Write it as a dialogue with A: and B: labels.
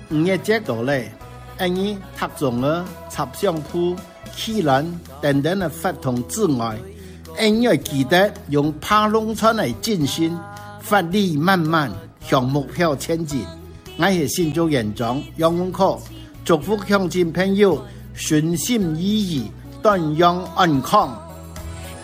A: 5月节到来，因為特種嘅插相鋪、氣輪等等嘅活動之外，因為記得用爬農村嚟進行，發力慢慢向目標前進。我係新竹園長楊文科，祝福鄉親朋友順心如意，端陽安康。